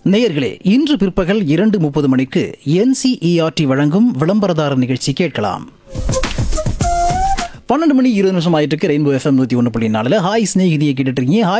நேயர்களே, இன்று பிற்பகல் 2:30 மணிக்கு NCERT வழங்கும் விளம்பரதாரர் நிகழ்ச்சி கேட்கலாம். 12 மணி 20 நிமிஷம் ஆயிட்டு இருக்கு. ரெயின்போ FM 101.4 ஹாய் ஸ்நேகிதியை கேட்டுட்டு இருக்கீங்க.